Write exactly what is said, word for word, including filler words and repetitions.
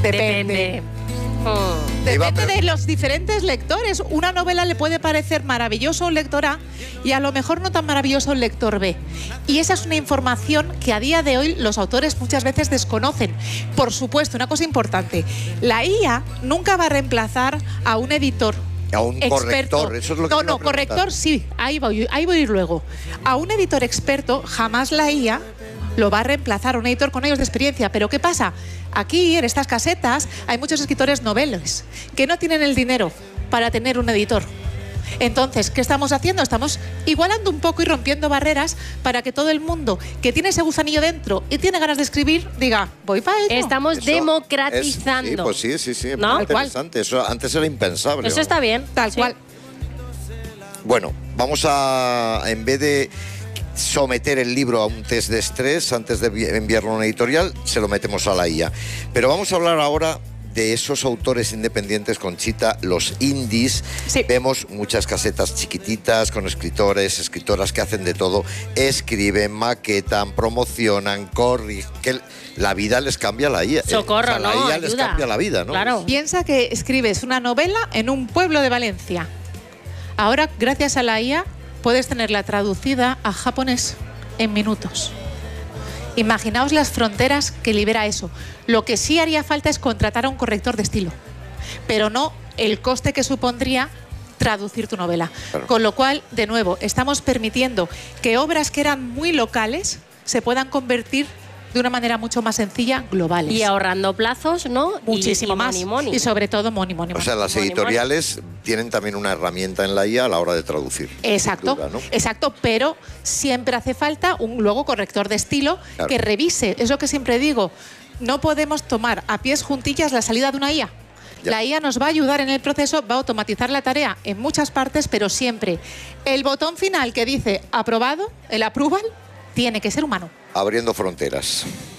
Depende. Depende. Oh. Depende de los diferentes lectores. Una novela le puede parecer maravilloso a un lector A y a lo mejor no tan maravilloso al lector B. Y esa es una información que a día de hoy los autores muchas veces desconocen. Por supuesto, una cosa importante, la I A nunca va a reemplazar a un editor. A un experto. corrector, eso es lo que No, te iba a no, preguntar. corrector sí, ahí voy, ahí voy a ir luego. A un editor experto jamás la I A lo va a reemplazar, un editor con años de experiencia. Pero ¿qué pasa? Aquí, en estas casetas, hay muchos escritores noveles que no tienen el dinero para tener un editor. Entonces, ¿qué estamos haciendo? Estamos igualando un poco y rompiendo barreras para que todo el mundo que tiene ese gusanillo dentro y tiene ganas de escribir, diga, voy para ello. Estamos Eso democratizando. es- sí, pues sí, sí, sí. es ¿No? muy interesante. Eso antes era impensable. Eso ¿no? está bien. Tal sí. cual. Bueno, vamos a, en vez de someter el libro a un test de estrés antes de envi- enviarlo a una editorial, se lo metemos a la I A. Pero vamos a hablar ahora de esos autores independientes, Conchita, los indies. Sí. Vemos muchas casetas chiquititas con escritores, escritoras que hacen de todo, escriben, maquetan, promocionan, corrigen, que la vida les cambia a la I A. Socorro, O sea, la ¿no? I A les Ayuda. cambia la vida, ¿no? Claro. Piensa que escribes una novela en un pueblo de Valencia. Ahora, gracias a la I A, puedes tenerla traducida a japonés en minutos. Imaginaos las fronteras que libera eso. Lo que sí haría falta es contratar a un corrector de estilo, pero no el coste que supondría traducir tu novela. Claro. Con lo cual, de nuevo, estamos permitiendo que obras que eran muy locales se puedan convertir de una manera mucho más sencilla, globales. Y ahorrando plazos, ¿no? Muchísimo y, y más. money, money. Y sobre todo money, money, O money. sea, las Money, editoriales tienen también una herramienta en la I A a la hora de traducir. Exacto, sin duda, ¿no? exacto, pero siempre hace falta un luego corrector de estilo Claro. que revise. Es lo que siempre digo, no podemos tomar a pies juntillas la salida de una I A. Ya. La I A nos va a ayudar en el proceso, va a automatizar la tarea en muchas partes, pero siempre el botón final que dice aprobado, el approval, tiene que ser humano. Abriendo fronteras.